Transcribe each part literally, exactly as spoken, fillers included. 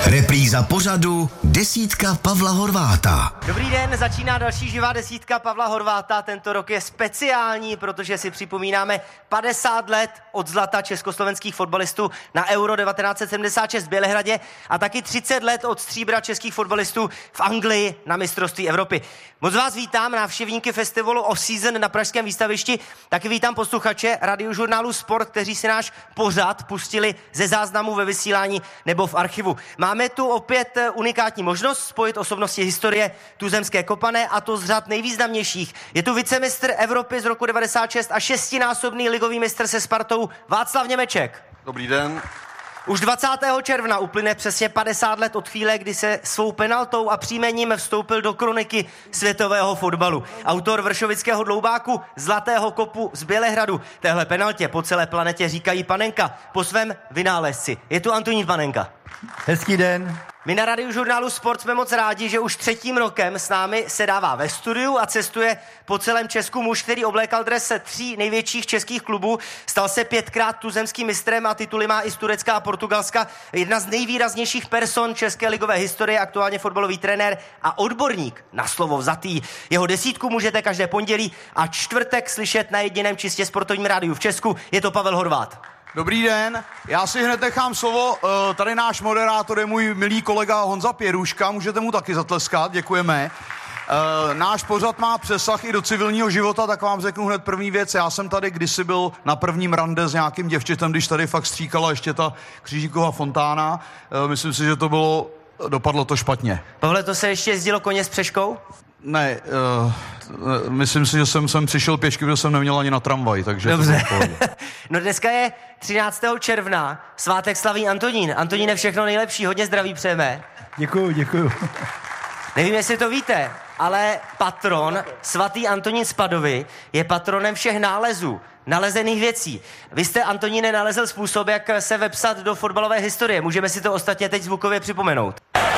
Repríza pořadu Desítka Pavla Horváta. Dobrý den, začíná další živá desítka Pavla Horváta. Tento rok je speciální, protože si připomínáme padesát let od zlata československých fotbalistů na Euro devatenáct set sedmdesát šest v Bělehradě a taky třicet let od stříbra českých fotbalistů v Anglii na mistrovství Evropy. Moc vás vítám, návštěvníky festivalu Off Season na pražském výstavišti. Taky vítám posluchače radiožurnálu Sport, kteří si náš pořad pustili ze záznamu ve vysílání nebo v archivu. Máme tu opět unikátní možnost spojit osobnosti historie tuzemské kopané, a to z řad nejvýznamnějších. Je tu vicemistr Evropy z roku devadesát šest a šestinásobný ligový mistr se Spartou Václav Němeček. Dobrý den. Už dvacátého června uplyne přesně padesát let od chvíle, kdy se svou penaltou a příjmením vstoupil do kroniky světového fotbalu. Autor vršovického dloubáku Zlatého kopu z Bělehradu téhle penaltě po celé planetě říkají Panenka po svém vynálezci. Je tu Antonín Panenka. Hezký den. My na radiožurnálu Sport jsme moc rádi, že už třetím rokem s námi sedává ve studiu a cestuje po celém Česku muž, který oblékal dres tří největších českých klubů, stal se pětkrát tuzemským mistrem a tituly má i z Turecka a Portugalska. Jedna z nejvýraznějších person české ligové historie, aktuálně fotbalový trenér a odborník na slovo vzatý. Jeho desítku můžete každé pondělí a čtvrtek slyšet na jediném čistě sportovním rádiu v Česku. Je to Pavel Horvát. Dobrý den, já si hned nechám slovo, tady náš moderátor je můj milý kolega Honza Pěruška, můžete mu taky zatleskat, děkujeme. Náš pořad má přesah i do civilního života, tak vám řeknu hned první věc. Já jsem tady kdysi byl na prvním rande s nějakým děvčitem, když tady fakt stříkala ještě ta Křížíková fontána. Myslím si, že to bylo, dopadlo to špatně. Pavle, to se ještě jezdilo koně s přeškou? Ne, uh, myslím si, že jsem sem přišel pěšky, protože jsem neměl ani na tramvaj, takže... Dobře. No dneska je třináctého června, svátek slaví Antonín. Antoníne, všechno nejlepší, hodně zdraví přejeme. Děkuju, děkuju. Nevím, jestli to víte, ale patron, svatý Antonín z Padovy, je patronem všech nálezů, nalezených věcí. Vy jste, Antoníne, nalezl způsob, jak se vepsat do fotbalové historie. Můžeme si to ostatně teď zvukově připomenout.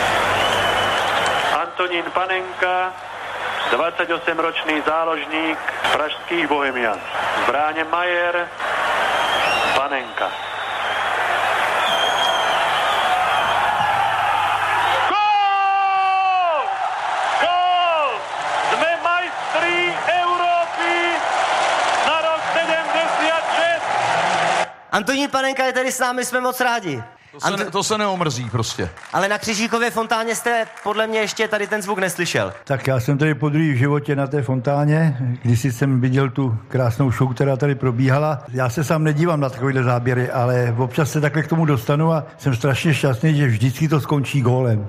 Antonín Panenka, dvadsaťosemročný záložník pražských Bohemians. V bráně Majer, Panenka. Gól! Gól! Sme majstri Európy na rok sedemdesiat šest. Antonín Panenka je tady s námi, jsme moc rádi. To se, Ant- ne, to se neomrzí prostě. Ale na Křížíkově fontáně jste podle mě ještě tady ten zvuk neslyšel. Tak já jsem tady podruhé v životě na té fontáně, když jsem viděl tu krásnou show, která tady probíhala. Já se sám nedívám na takovéhle záběry, ale občas se takhle k tomu dostanu a jsem strašně šťastný, že vždycky to skončí gólem.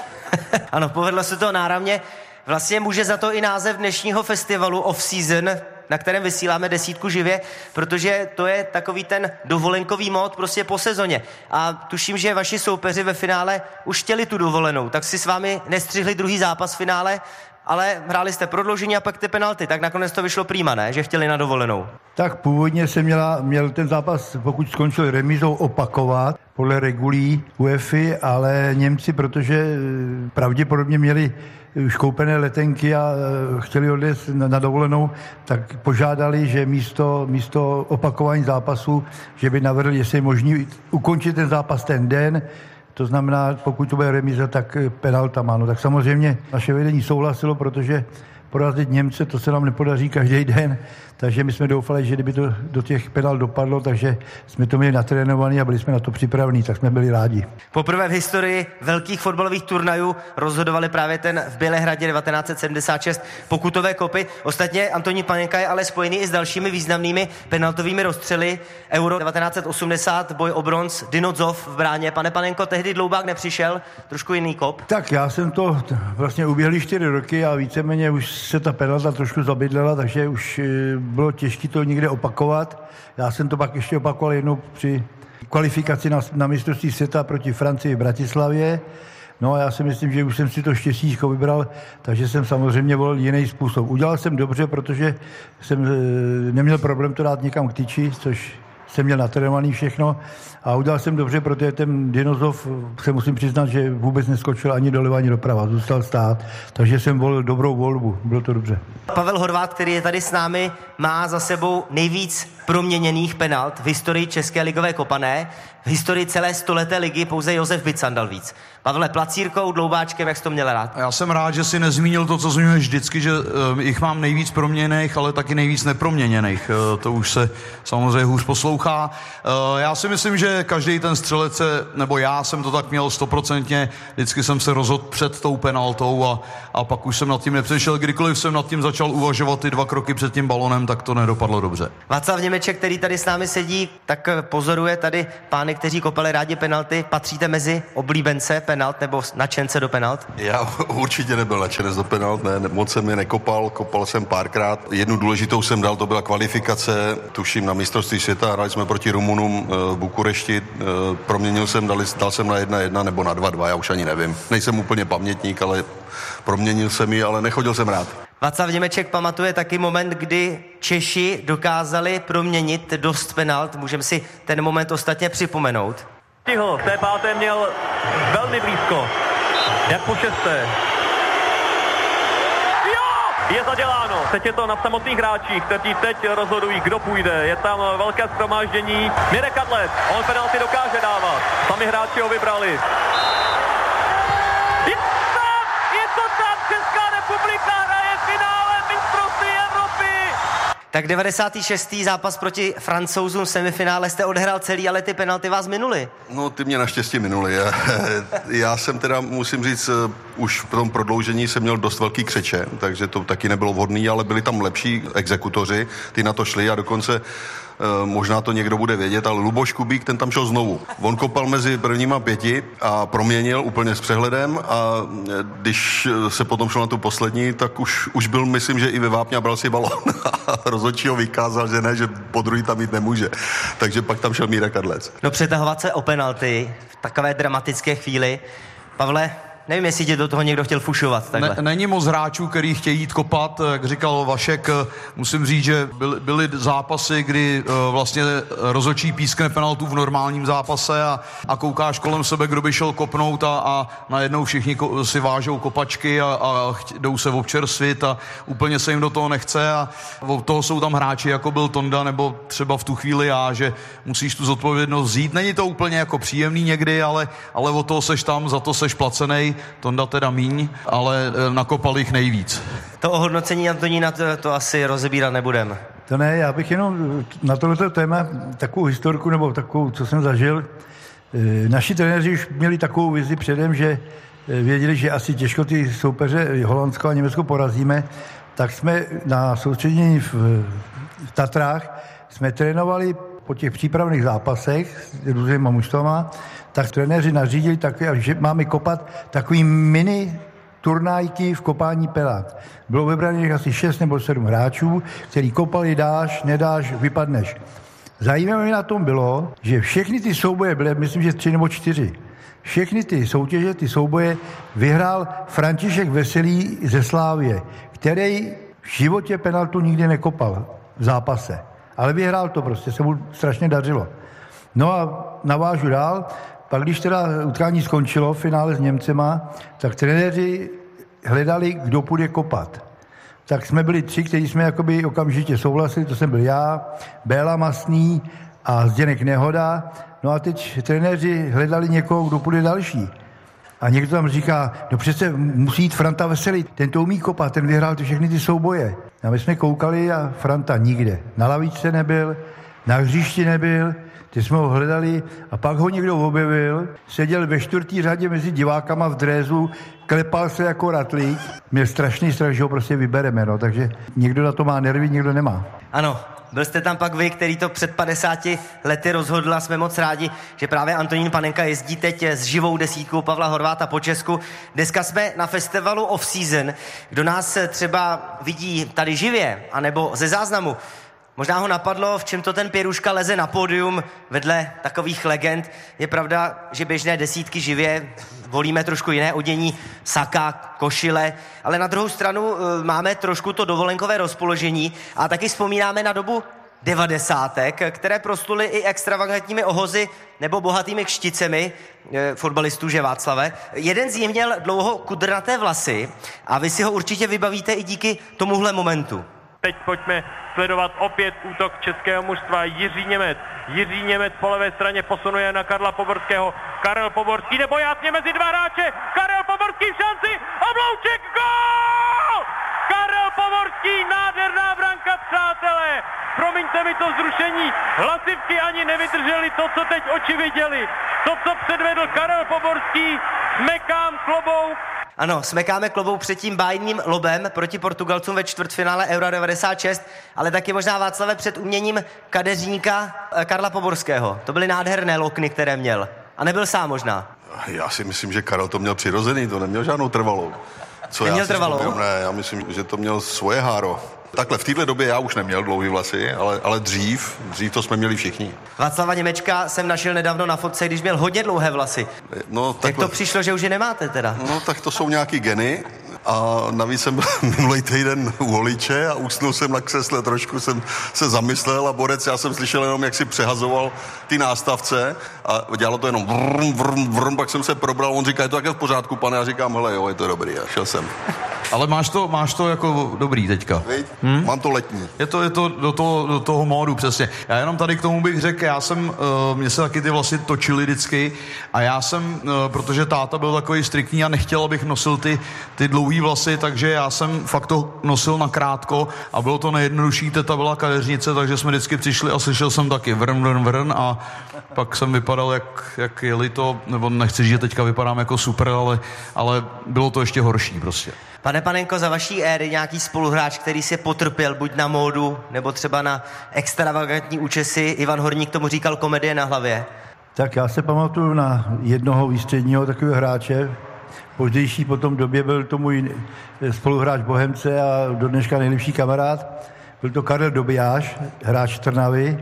Ano, povedlo se to náramně. Vlastně může za to i název dnešního festivalu Off Season, na kterém vysíláme desítku živě, protože to je takový ten dovolenkový mód prostě po sezóně. A tuším, že vaši soupeři ve finále už chtěli tu dovolenou, tak si s vámi nestřihli druhý zápas v finále, ale hráli jste prodloužení a pak ty penalty, tak nakonec to vyšlo prýma, ne? Že chtěli na dovolenou. Tak původně jsem měla, měl ten zápas, pokud skončil remízou, opakovat podle regulí UEFA, ale Němci, protože pravděpodobně měli už koupené letenky a chtěli odjet na, na dovolenou, tak požádali, že místo, místo opakování zápasu, že by navrhli, jestli je možný ukončit ten zápas ten den. To znamená, pokud to bude remíza, tak penaltama. No, tak samozřejmě naše vedení souhlasilo, protože porazit Němce, to se nám nepodaří každý den, takže my jsme doufali, že kdyby to do těch penalt dopadlo, takže jsme to měli natrénovaný a byli jsme na to připravení, tak jsme byli rádi. Poprvé v historii velkých fotbalových turnajů rozhodovali právě ten v Bělehradě devatenáct set sedmdesát šest pokutové kopy. Ostatně Antonín Panenka je ale spojený i s dalšími významnými penaltovými rozstřely. Euro devatenáct set osmdesát, boj o bronz, Dinozov v bráně. Pane Panenko, tehdy dloubák nepřišel, trošku jiný kop. Tak já jsem to vlastně uběhli čtyři roky a víceméně už se ta penalta trošku zabydlela, takže už bylo těžké to někde opakovat. Já jsem to pak ještě opakoval jednou při kvalifikaci na, na mistrovství světa proti Francii v Bratislavě. No a já si myslím, že už jsem si to štěstíčko vybral, takže jsem samozřejmě volil jiný způsob. Udělal jsem dobře, protože jsem neměl problém to dát někam k tyči, což jsem měl natrénovaný všechno a udělal jsem dobře, protože ten Dinozov, se musím přiznat, že vůbec neskočil ani doleva, ani doprava, zůstal stát, takže jsem volil dobrou volbu, bylo to dobře. Pavel Horvát, který je tady s námi, má za sebou nejvíc proměněných penalt v historii české ligové kopané. V historii celé stoleté ligy pouze Josef Bican dal víc. Pavle, placírkou, dloubáčkem, jak jsi to měl rád? Já jsem rád, že si nezmínil to, co zmiňuješ vždycky, že uh, jich mám nejvíc proměněných, ale taky nejvíc neproměněných. Uh, to už se samozřejmě hůř poslouchá. Uh, já si myslím, že každý ten střelec se, nebo já jsem to tak měl stoprocentně, vždycky jsem se rozhodl před tou penaltou a, a pak už jsem nad tím nepřešel. Kdykoliv jsem nad tím začal uvažovat ty dva kroky před tím balonem, tak to nedopadlo dobře. Václav Němeček, který tady s námi sedí, tak pozoruje tady pány, kteří kopali rádi penalty. Patříte mezi oblíbence penalt nebo nadšence do penalt? Já určitě nebyl nadšenec do penalt, ne, moc jsem je nekopal, kopal jsem párkrát. Jednu důležitou jsem dal, to byla kvalifikace, tuším na mistrovství světa, hráli jsme proti Rumunům v Bukurešti, proměnil jsem, dal, dal jsem na jedna jedna nebo na dva dva, já už ani nevím. Nejsem úplně pamětník, ale proměnil jsem ji, ale nechodil jsem rád. Václav Němeček pamatuje taky moment, kdy Češi dokázali proměnit dost penalt. Můžeme si ten moment ostatně připomenout. Stihl, v té páté měl velmi blízko, jak po šesté. Jo! Je zaděláno. Teď je to na samotných hráčích, kteří teď rozhodují, kdo půjde. Je tam velké shromáždění. Mirek Adlet, on penalty dokáže dávat. Sami hráči ho vybrali. Je to tam! Je to tam! Česká republika hraje finále mistrovství Evropy! Tak devadesátý šestý zápas proti Francouzům v semifinále jste odehrál celý, ale ty penalty vás minuly. No, ty mě naštěstí minuly. Já, já jsem teda, musím říct, už v tom prodloužení jsem měl dost velký křeče, takže to taky nebylo vhodný, ale byli tam lepší exekutoři, ty na to šli a dokonce možná to někdo bude vědět, ale Luboš Kubík, ten tam šel znovu. On kopal mezi prvníma pěti a proměnil úplně s přehledem a když se potom šel na tu poslední, tak už, už byl, myslím, že i ve vápně a bral si balón a rozhodčí ho vykázal, že ne, že po druhý tam jít nemůže. Takže pak tam šel Míra Kadlec. No, přetahovat se o penalty v takové dramatické chvíli. Pavle, nevím, jestli tě do toho někdo chtěl fušovat. Takhle. Ne, není moc hráčů, který chtějí jít kopat, jak říkal Vašek. Musím říct, že byly, byly zápasy, kdy uh, vlastně rozhodčí pískne penaltu v normálním zápase a, a koukáš kolem sebe, kdo by šel kopnout a, a najednou všichni ko, si vážou kopačky a, a jdou se občerstvit a úplně se jim do toho nechce a od toho jsou tam hráči, jako byl Tonda nebo třeba v tu chvíli já, že musíš tu zodpovědnost vzít. Není to úplně jako příjemný někdy, ale, ale od toho seš tam, za to seš placenej. Tonda teda míň, ale nakopal jich nejvíc. To ohodnocení Antonína to, to asi rozebírat nebudem. To ne, já bych jenom na tohleto téma takovou historku, nebo takovou, co jsem zažil. Naši trenéři už měli takovou vizi předem, že věděli, že asi těžko ty soupeře Holandsko a Německo porazíme, tak jsme na soustředění v, v Tatrách jsme trénovali po těch přípravných zápasech s různýma mužstvama, tak trenéři nařídili taky, že máme kopat takový mini turnajky v kopání penalt. Bylo vybraných asi šest nebo sedm hráčů, který kopali, dáš, nedáš, vypadneš. Zajímavé na tom bylo, že všechny ty souboje byly, myslím, že tři nebo čtyři. Všechny ty soutěže, ty souboje vyhrál František Veselý ze Slávie, který v životě penaltu nikdy nekopal v zápase. Ale vyhrál to prostě, se mu strašně dařilo. No a navážu dál, pak když teda utkání skončilo v finále s Němcema, tak trenéři hledali, kdo půjde kopat. Tak jsme byli tři, kteří jsme jakoby okamžitě souhlasili, to jsem byl já, Béla Masný a Zdeněk Nehoda. No a teď trenéři hledali někoho, kdo půjde další. A někdo tam říká, no přece musí jít Franta Veselý, ten to umí kopat, ten vyhrál ty všechny ty souboje. A my jsme koukali a Franta nikde. Na lavičce nebyl, na hřišti nebyl, ty jsme ho hledali a pak ho někdo objevil, seděl ve čtvrtý řadě mezi divákama v drézu, klepal se jako ratlík. Měl strašný strach, že ho prostě vybereme, no, takže někdo na to má nervy, někdo nemá. Ano, byl jste tam pak vy, který to před padesáti lety rozhodl a jsme moc rádi, že právě Antonín Panenka jezdí teď s živou desítkou Pavla Horváta po Česku. Dneska jsme na festivalu Off Season. Kdo nás třeba vidí tady živě, anebo ze záznamu, možná ho napadlo, v čem to ten Pěruška leze na pódium vedle takových legend. Je pravda, že běžné desítky živě volíme trošku jiné odění, saka, košile, ale na druhou stranu e, máme trošku to dovolenkové rozpoložení a taky vzpomínáme na dobu devadesátek, které prosluly i extravagantními ohozy nebo bohatými kšticemi e, fotbalistů, že Václave. Jeden z nich měl dlouho kudrnaté vlasy a vy si ho určitě vybavíte i díky tomuhle momentu. teď pojďme sledovat opět útok českého mužstva. Jiří Němec. Jiří Němec po levé straně posunuje na Karla Poborského. Karel Poborský nebo jasně mezi dva hráče. Karel Poborský v šanci. Oblouček, gól! Karel Poborský, nádherná branka, přátelé. Promiňte mi to vzrušení. Hlasivky ani nevydrželi to, co teď oči viděli. To, co předvedl Karel Poborský, smekám klobouk. Ano, smekáme klobouk před tím bájným lobem proti Portugalcům ve čtvrtfinále Euro devadesát šest, ale taky možná, Václave, před uměním kadeřníka Karla Poborského. To byly nádherné lokny, které měl. A nebyl sám možná. Já si myslím, že Karel to měl přirozený, to neměl žádnou trvalou. Co Neměl já si trvalou? Vzpomínám, ne, já myslím, že to měl svoje háro. Takhle, v této době já už neměl dlouhý vlasy, ale, ale dřív, dřív to jsme měli všichni. Václava Němečka jsem našel nedávno na fotce, když měl hodně dlouhé vlasy. No, takhle, Jak to přišlo, že už je nemáte teda? No, tak to jsou nějaký geny. A navíc jsem byl minulý týden u holiče a usnul jsem na křesle, trošku jsem se zamyslel a borec, já jsem slyšel jenom, jak si přehazoval ty nástavce a dělalo to jenom vrm, vrm, vrm, pak jsem se probral, on říká, je to také v pořádku, pane, já říkám, hele, jo, je to dobrý, a šel jsem. Ale máš to, máš to jako dobrý teďka. Hmm? Mám to letní. Je to, je to do toho, do toho módu, přesně. Já jenom tady k tomu bych řekl, já jsem, uh, mně se taky ty vlasy točily vždycky a já jsem, uh, protože táta byl takový striktní a nechtěl, abych nosil ty, ty dlouhý vlasy, takže já jsem fakt to nosil na krátko a bylo to nejjednodušší, teta byla kadeřnice, takže jsme vždycky přišli a slyšel jsem taky vrn, vrn, vrn a pak jsem vypadal, jak, jak jeli to, nebo nechci říct, že teďka vypadám jako super, ale, ale bylo to ještě horší prostě. Pane Panenko, za vaší éry nějaký spoluhráč, který si potrpěl buď na módu, nebo třeba na extravagantní účesy, Ivan Horník tomu říkal komedie na hlavě? Tak já se pamatuju na jednoho výstředního takového hráče. Pozdější po tom době byl to můj spoluhráč Bohemce a do dneška nejlepší kamarád. Byl to Karel Dobijáš, hráč Trnavy.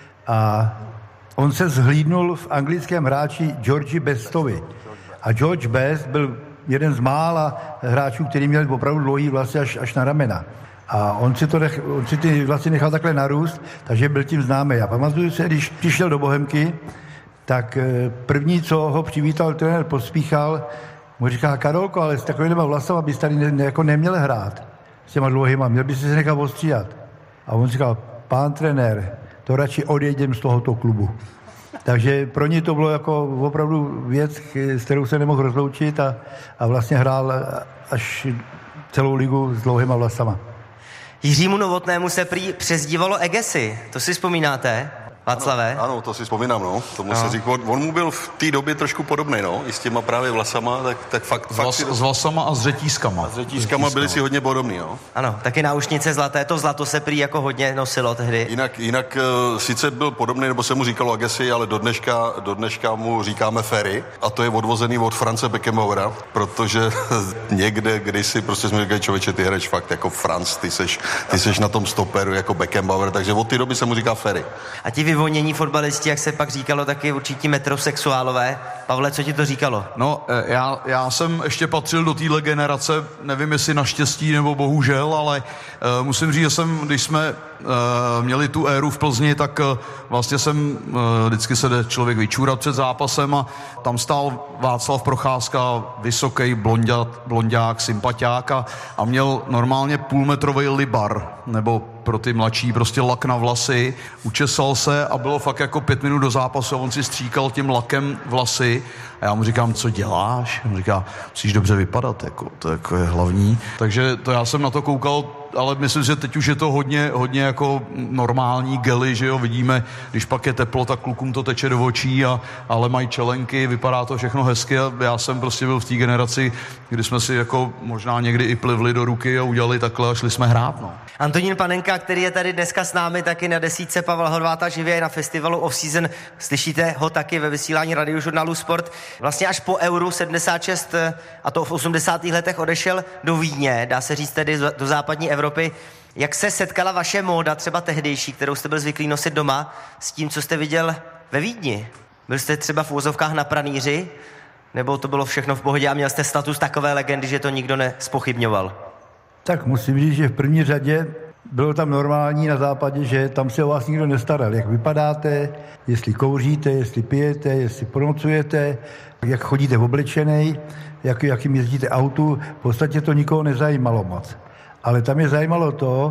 A on se zhlídnul v anglickém hráči Georgi Bestovi. A George Best byl jeden z mála hráčů, který měl opravdu dlouhý vlasy až, až na ramena. A on si, to nech, on si ty vlasy nechal takhle narůst, takže byl tím známý. A pamatuju se, když přišel do Bohemky, tak první, co ho přivítal trenér Pospíchal, mu říká, Karolko, ale s takovýma vlasama bys tady ne, jako neměl hrát. S těma dlouhýma, měl bys si se nechat ostříhat. A on říkal, pán trenér, to radši odjedem z tohoto klubu. Takže pro ně to bylo jako opravdu věc, s kterou se nemohl rozloučit a, a vlastně hrál až celou ligu s dlouhýma vlasama. Jiřímu Novotnému se prý přezdívalo Egesi. To si vzpomínáte, Václave? Ano, ano, to si vzpomínám, no. Tomu no. se říká, on, on mu byl v té době trošku podobný, no. I s těma právě vlasama, tak, tak fakt... S, fakt vlas, si... s vlasama a s řetízkama. A s řetízkama byli si hodně podobný, no. Ano, taky náušnice zlaté, to zlato se prý jako hodně nosilo tehdy. Jinak, jinak uh, sice byl podobný, nebo se mu říkalo Agassi, ale do dneška, do dneška mu říkáme Ferry. A to je odvozený od France Beckenbauera, protože někde, kdysi prostě jsme říkali, člověče, ty hraješ fakt jako Franz, ty seš, ty seš na tom stoperu jako Beckenbauer, takže od té doby se mu říká Ferry. A ti vyvonění fotbalisti, jak se pak říkalo, taky určití metrosexuálové. Pavle, co ti to říkalo? No, já, já jsem ještě patřil do téhle generace, nevím, jestli naštěstí nebo bohužel, ale uh, musím říct, že jsem, když jsme uh, měli tu éru v Plzni, tak uh, vlastně jsem, uh, vždycky se jde člověk vyčůrat před zápasem a tam stál Václav Procházka, vysoký blonďák, blonďák sympatiák a, a měl normálně půlmetrový libar, nebo pro ty mladší prostě lak na vlasy, učesal se a bylo fakt jako pět minut do zápasu a on si stříkal tím lakem vlasy a já mu říkám, co děláš? On říká, musíš dobře vypadat, jako, to jako je hlavní. Takže to já jsem na to koukal, ale myslím, že teď už je to hodně, hodně jako normální gely, že jo, vidíme, když pak je teplo, tak klukům to teče do očí, a, ale mají čelenky, vypadá to všechno hezky a já jsem prostě byl v té generaci, kdy jsme si jako možná někdy i plivli do ruky a udělali takhle a šli jsme hrát, no. Antonín Panenka, který je tady dneska s námi taky na desítce Pavla Horváta živě na festivalu Off-Season. Slyšíte ho taky ve vysílání radiožurnálu Sport. Vlastně až po Euru sedmdesát šest a to v osmdesátých letech odešel do Vídně, dá se říct tedy do západní Evropy. Jak se setkala vaše móda, třeba tehdejší, kterou jste byl zvyklý nosit doma, s tím, co jste viděl ve Vídni? Byl jste třeba v úvozovkách na pranýři? Nebo to bylo všechno v pohodě a měl jste status takové legendy, že to nikdo nespochybňoval? Tak musím říct, že v první řadě bylo tam normální na západě, že tam se o vás nikdo nestaral. Jak vypadáte, jestli kouříte, jestli pijete, jestli pronocujete, jak chodíte oblečenej, jak, jakým jezdíte autu. V podstatě to nikoho nezajímalo moc. Ale tam je zajímalo to,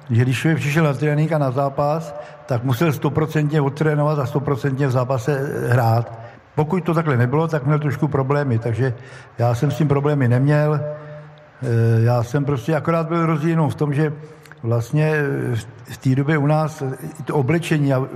že když člověk přišel na trénink a na zápas, tak musel stoprocentně odtrénovat a stoprocentně v zápase hrát. Pokud to takhle nebylo, tak měl trošku problémy, takže já jsem s tím problémy neměl. Já jsem prostě akorát byl rozdíl jenom v tom, že vlastně v té době u nás i to oblečení a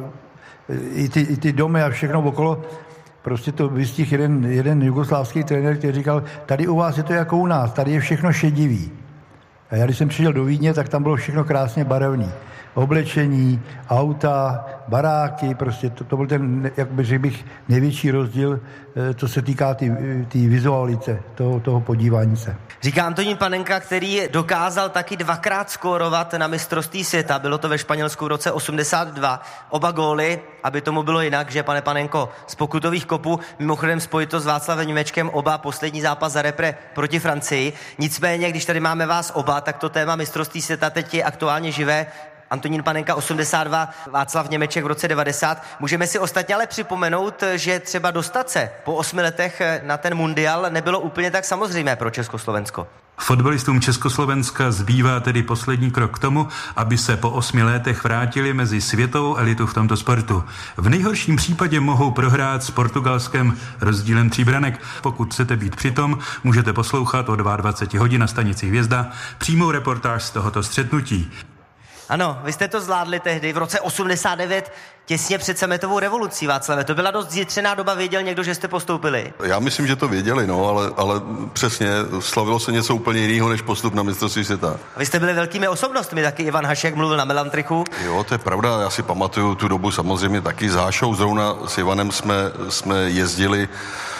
i ty, i ty domy a všechno okolo, prostě to vystihl jeden, jeden jugoslávský trenér, který říkal, tady u vás je to jako u nás, tady je všechno šedivý. A já když jsem přišel do Vídně, tak tam bylo všechno krásně barevný. Oblečení, auta, baráky, prostě to, to byl ten, jak bych řekl bych, největší rozdíl, co se týká té tý, tý vizualice, toho, toho podívání se. Říká Antonín Panenka, který dokázal taky dvakrát skórovat na mistrovství světa. Bylo to ve Španělsku v roce osmdesát dva. Oba góly, aby tomu bylo jinak, že pane Panenko, z pokutových kopů, mimochodem spojito s Václavem Němečkem, oba poslední zápas za repre proti Francii. Nicméně, když tady máme vás oba, tak to téma mistrovství světa teď je aktuálně živé. Antonín Panenka osmdesát dva, Václav Němeček v roce devadesát. Můžeme si ostatně ale připomenout, že třeba dostat se po osmi letech na ten mundial nebylo úplně tak samozřejmé pro Československo. Fotbalistům Československa zbývá tedy poslední krok k tomu, aby se po osmi letech vrátili mezi světovou elitu v tomto sportu. V nejhorším případě mohou prohrát s Portugalskem rozdílem tří branek. Pokud chcete být přitom, můžete poslouchat o dvacet dva hodin na stanici Hvězda přímou reportáž z tohoto střetnutí. Ano, vy jste to zvládli tehdy v roce osmdesát devět, těsně před sametovou revolucí, Václave. To byla dost zjitřená doba, věděl někdo, že jste postoupili? Já myslím, že to věděli, no, ale, ale přesně, slavilo se něco úplně jiného než postup na mistrovství světa. Vy jste byli velkými osobnostmi, taky Ivan Hašek mluvil na Melantrichu. Jo, to je pravda, já si pamatuju tu dobu samozřejmě taky s Hášou, zrovna s Ivanem jsme, jsme jezdili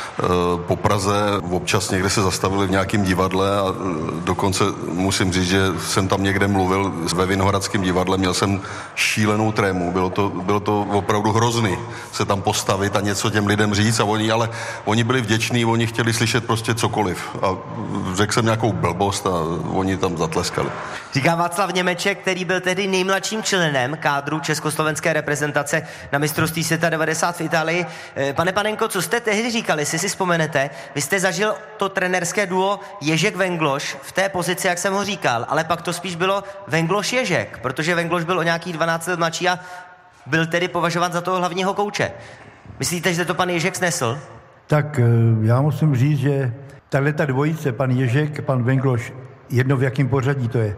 po Praze, občas někde se zastavili v nějakém divadle a dokonce musím říct, že jsem tam někde mluvil ve Vinohradském divadle, měl jsem šílenou trému, bylo to, bylo to opravdu hrozný se tam postavit a něco těm lidem říct a oni, ale oni byli vděční, oni chtěli slyšet prostě cokoliv a řekl jsem nějakou blbost a oni tam zatleskali. Říká Václav Němeček, který byl tehdy nejmladším členem kádru československé reprezentace na mistrovství světa devadesát v Itálii. Pane Panenko, co jste tehdy říkali, si si vzpomenete, vy jste zažil to trenérské duo Ježek-Vengloš v té pozici, jak jsem ho říkal, ale pak to spíš bylo Vengloš-Ježek, protože Vengloš byl o nějakých dvanáct let mladší a byl tedy považován za toho hlavního kouče. Myslíte, že to pan Ježek snesl? Tak já musím říct, že tato dvojice, pan Ježek, pan Vengloš, jedno v jakém pořadí to je,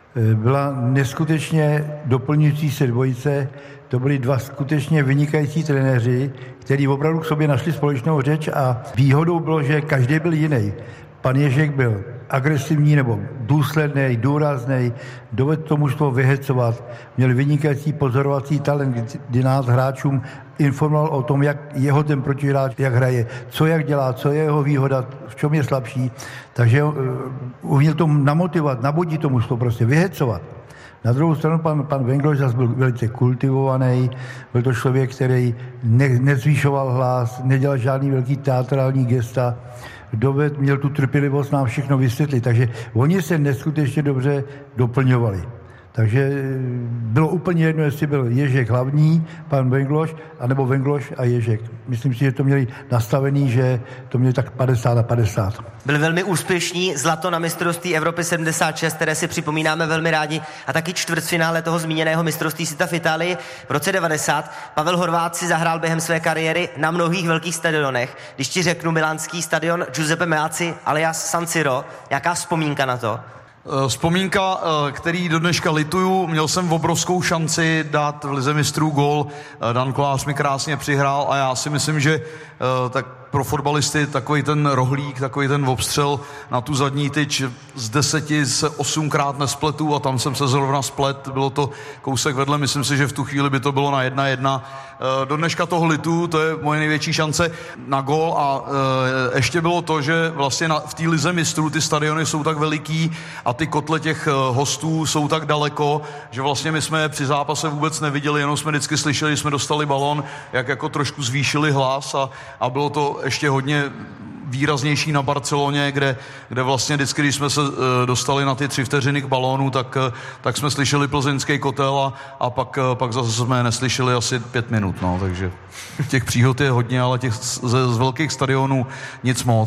byla neskutečně doplňující se dvojice. To byli dva skutečně vynikající trenéři, kteří opravdu k sobě našli společnou řeč a výhodou bylo, že každý byl jiný. Pan Ježek byl agresivní nebo důsledný, důrazný, dovedl to mužstvo vyhecovat, měl vynikající pozorovací talent, kdy nás hráčům informoval o tom, jak jeho ten protihráč, jak hraje, co jak dělá, co je jeho výhoda, v čem je slabší. Takže uh, uměl to namotivovat, nabudit to mužstvo, prostě vyhecovat. Na druhou stranu pan, pan Vengloš zase byl velice kultivovaný, byl to člověk, který ne, nezvýšoval hlas, nedělal žádný velký teatrální gesta, doved, měl tu trpělivost nám všechno vysvětlit, takže oni se neskutečně dobře doplňovali. Takže bylo úplně jedno, jestli byl Ježek hlavní, pan Vengloš, anebo Vengloš a Ježek. Myslím si, že to měli nastavený, že to měli tak padesát na padesát. Byl velmi úspěšný, zlato na mistrovství Evropy sedmdesát šest, které si připomínáme velmi rádi, a taky čtvrtfinále toho zmíněného mistrovství světa v Itálii v roce devadesát. Pavel Horváth si zahrál během své kariéry na mnohých velkých stadionech. Když ti řeknu milánský stadion Giuseppe Meazza alias San Siro, jaká vzpomínka na to? Vzpomínka, který do dneška lituju, měl jsem obrovskou šanci dát v lize mistrů gól, Dan Kolář mi krásně přihrál a já si myslím, že tak pro fotbalisty takový ten rohlík, takový ten obstřel na tu zadní tyč z deseti se osmkrát nespletu a tam jsem se zrovna splet, bylo to kousek vedle, myslím si, že v tu chvíli by to bylo na jedna jedna. Do dneška toho litu, to je moje největší šance na gól a e, ještě bylo to, že vlastně na, v té lize mistrů ty stadiony jsou tak veliký a ty kotle těch hostů jsou tak daleko, že vlastně my jsme při zápase vůbec neviděli, jenom jsme vždycky slyšeli, jsme dostali balón, jak jako trošku zvýšili hlas a, a bylo to ještě hodně výraznější na Barceloně, kde, kde vlastně vždycky, když jsme se uh, dostali na ty tři vteřiny k balónu, tak, uh, tak jsme slyšeli plzeňský kotel a, a pak, uh, pak zase jsme neslyšeli asi pět minut, no, takže těch příhod je hodně, ale těch z, z velkých stadionů nic moc.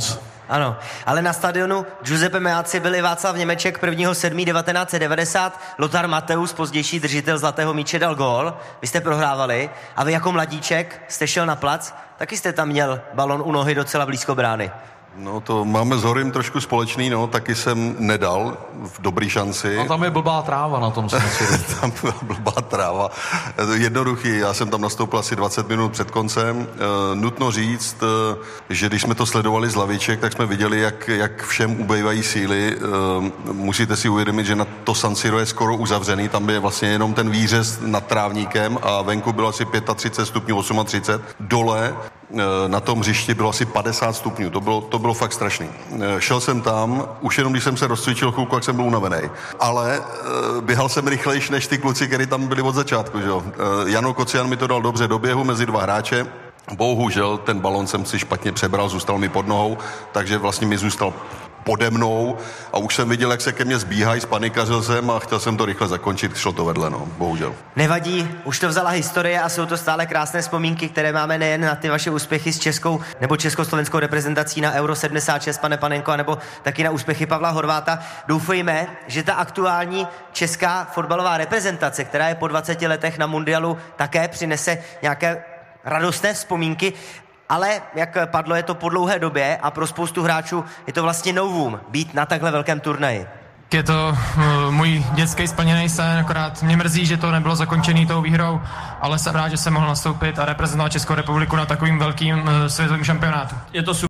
Ano, ale na stadionu Giuseppe Meazza byl i Václav Němeček prvního sedmého devatenáct set devadesát. Lothar Matthäus, pozdější držitel zlatého míče, dal gól. Vy jste prohrávali a vy jako mladíček jste šel na plac, taky jste tam měl balon u nohy docela blízko brány. No to máme s Horym trošku společný, no, taky jsem nedal v dobrý šanci. No tam je blbá tráva na tom San Tam byla blbá tráva. Jednoduchý, já jsem tam nastoupil asi dvacet minut před koncem. E, nutno říct, e, že když jsme to sledovali z laviček, tak jsme viděli, jak, jak všem ubývají síly. E, musíte si uvědomit, že na to San Siro je skoro uzavřený, tam je vlastně jenom ten výřez nad trávníkem a venku bylo asi třicet pět stupňů, třicet osm. Dole na tom hřišti bylo asi padesát stupňů, to bylo, to bylo fakt strašný. Šel jsem tam, už jenom když jsem se rozcvičil chvilku, jak jsem byl unavený. Ale e, běhal jsem rychlejš než ty kluci, kteří tam byli od začátku. Že? E, Jano Kocian mi to dal dobře do běhu mezi dva hráče. Bohužel ten balon jsem si špatně přebral, zůstal mi pod nohou, takže vlastně mi zůstal pode mnou a už jsem viděl, jak se ke mně zbíhají, spanikařil jsem a chtěl jsem to rychle zakončit, šlo to vedle, no, bohužel. Nevadí, už to vzala historie a jsou to stále krásné vzpomínky, které máme nejen na ty vaše úspěchy s českou nebo československou reprezentací na Euro sedmdesát šest, pane Panenko, nebo taky na úspěchy Pavla Horváta. Doufejme, že ta aktuální česká fotbalová reprezentace, která je po dvaceti letech na mundialu, také přinese nějaké radostné vzpomínky. Ale, jak padlo, je to po dlouhé době a pro spoustu hráčů je to vlastně novum být na takhle velkém turnaji. Je to uh, můj dětský splněný sen, akorát mě mrzí, že to nebylo zakončený tou výhrou, ale jsem rád, že jsem mohl nastoupit a reprezentovat Českou republiku na takovým velkým uh, světovým šampionátu. Je to super.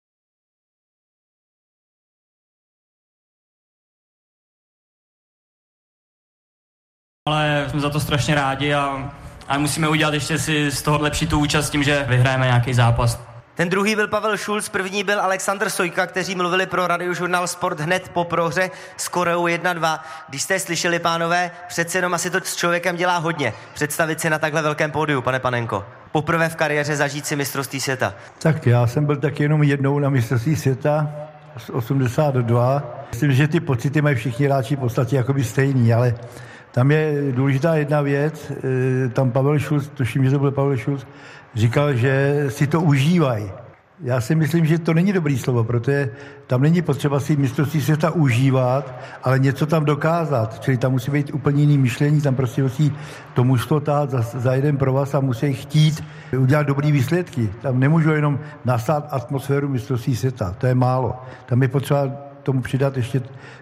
Ale jsme za to strašně rádi a A musíme udělat ještě si z toho lepší tu účast tím, že vyhrajeme nějaký zápas. Ten druhý byl Pavel Schulz, první byl Alexander Sojka, kteří mluvili pro Radiožurnál Sport hned po prohře s Koreou jedna dva. Když jste slyšeli, pánové, přece jenom asi to s člověkem dělá hodně. Představit si na takhle velkém pódiu, pane Panenko. Poprvé v kariéře zažít si mistrovství světa. Tak já jsem byl tak jenom jednou na mistrovství světa z osmdesát dva. Myslím, že ty pocity mají všichni hráči v podstatě jakoby stejný, ale tam je důležitá jedna věc, tam Pavel Schulz, tuším, že to byl Pavel Schulz, říkal, že si to užívají. Já si myslím, že to není dobrý slovo, protože tam není potřeba si mistrovství světa užívat, ale něco tam dokázat. Čili tam musí být úplně jiný myšlení, tam prostě musí to mužstvo tát za, za jeden provaz a musí chtít udělat dobrý výsledky. Tam nemůžu jenom nasát atmosféru mistrovství světa, to je málo. Tam je potřeba tomu přidat ještě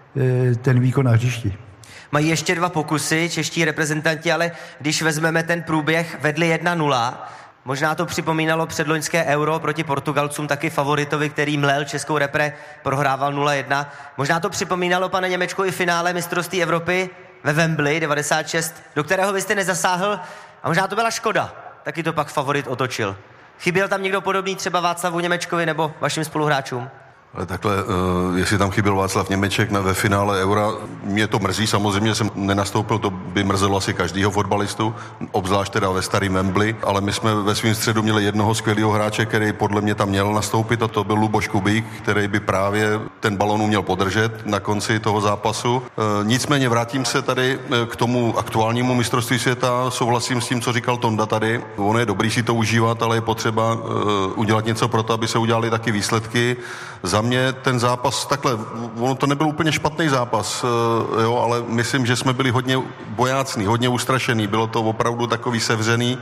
ten výkon na hřišti. Mají ještě dva pokusy, čeští reprezentanti, ale když vezmeme ten průběh, vedli jedna nula. Možná to připomínalo předloňské Euro proti Portugalcům, taky favoritovi, který mlel českou repre, prohrával nula jedna. Možná to připomínalo, pane Němečku, i finále mistrovství Evropy ve Wembley devadesát šest, do kterého vy jste nezasáhl a možná to byla škoda. Taky to pak favorit otočil. Chyběl tam někdo podobný třeba Václavu Němečkovi nebo vašim spoluhráčům? Ale takhle, uh, jestli tam chyběl Václav Němeček na, ve finále Eura, mě to mrzí, samozřejmě jsem nenastoupil, to by mrzelo asi každýho fotbalistu, obzvlášť teda ve starém Wembley, ale my jsme ve svém středu měli jednoho skvělého hráče, který podle mě tam měl nastoupit, a to byl Luboš Kubík, který by právě ten balon uměl podržet na konci toho zápasu. Uh, nicméně vrátím se tady k tomu aktuálnímu mistrovství světa, souhlasím s tím, co říkal Tonda tady. Ono je dobrý si to užívat, ale je potřeba uh, udělat něco pro to, aby se udělaly taky výsledky. Za mě ten zápas, takhle, ono to nebyl úplně špatný zápas, jo, ale myslím, že jsme byli hodně bojácní, hodně ustrašený, bylo to opravdu takový sevřený.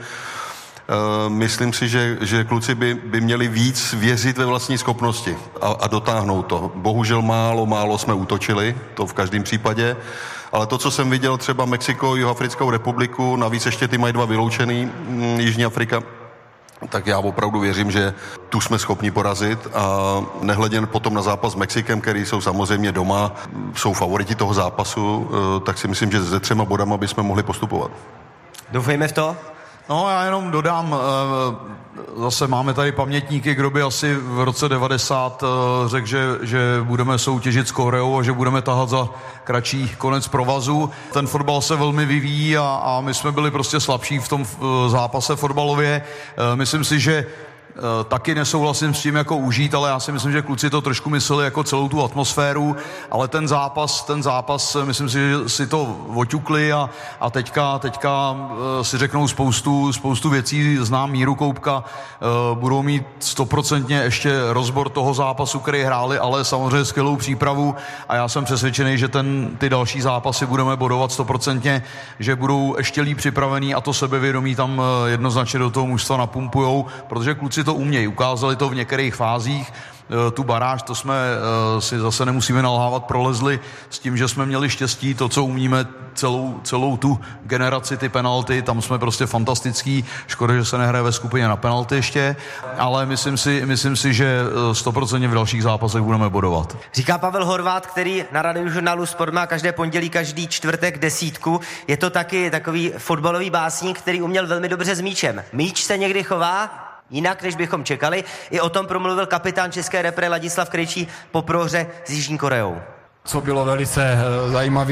Myslím si, že, že kluci by, by měli víc věřit ve vlastní schopnosti a, a dotáhnout to. Bohužel málo, málo jsme útočili, to v každém případě, ale to, co jsem viděl třeba Mexiko, Jihoafrickou republiku, navíc ještě ty mají dva vyloučený, Jižní Afrika, tak já opravdu věřím, že tu jsme schopni porazit a nehledě potom na zápas s Mexikem, který jsou samozřejmě doma, jsou favoriti toho zápasu, tak si myslím, že se třema bodama bychom mohli postupovat. Doufejme v to. No já jenom dodám, zase máme tady pamětníky, kdo by asi v roce devadesát řekl, že, že budeme soutěžit s Koreou a že budeme tahat za kratší konec provazu. Ten fotbal se velmi vyvíjí a, a my jsme byli prostě slabší v tom zápase fotbalově. Myslím si, že taky nesouhlasím s tím jako užít, ale já si myslím, že kluci to trošku mysleli jako celou tu atmosféru, ale ten zápas, ten zápas, myslím si, že si to oťukli a, a teďka, teďka si řeknou spoustu, spoustu věcí, znám Míru Koubka, budou mít stoprocentně ještě rozbor toho zápasu, který hráli, ale samozřejmě skvělou přípravu a já jsem přesvědčený, že ten, ty další zápasy budeme bodovat stoprocentně, že budou ještě líp připravený a to sebevědomí tam jednoznačně do toho mužstva napumpujou, protože kluci to umějí, ukázali to v některých fázích, tu baráž, to jsme si zase nemusíme nalhávat, prolezli s tím, že jsme měli štěstí, to, co umíme celou, celou tu generaci, ty penalty, tam jsme prostě fantastický, škoda, že se nehraje ve skupině na penalty ještě, ale myslím si, myslím si, že sto procent v dalších zápasech budeme bodovat. Říká Pavel Horváth, který na Radiožurnálu Sport má každé pondělí, každý čtvrtek desítku. Je to taky takový fotbalový básník, který uměl velmi dobře s míčem. Míč se někdy chová jinak, než bychom čekali. I o tom promluvil kapitán české repre Ladislav Krejčí po prohře s Jižní Koreou. Co bylo velice zajímavé,